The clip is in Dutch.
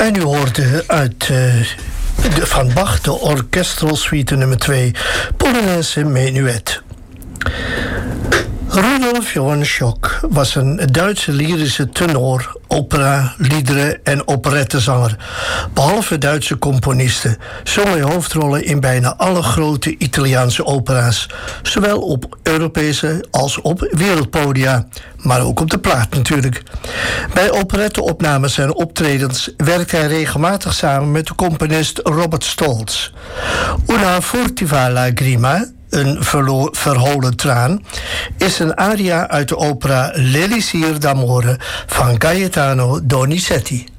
En u hoorde uit van Bach de Orchestral Suite nummer 2, Polonaise Menuet. Rudolf Johann Schock was een Duitse lyrische tenor, opera, liederen en operettezanger. Behalve Duitse componisten zong hij hoofdrollen in bijna alle grote Italiaanse opera's, zowel op Europese als op wereldpodia, maar ook op de plaat natuurlijk. Bij operetteopnames en optredens werkt hij regelmatig samen met de componist Robert Stolz. Una furtiva lagrima, een verholen traan, is een aria uit de opera L'Elisir d'Amore van Gaetano Donizetti.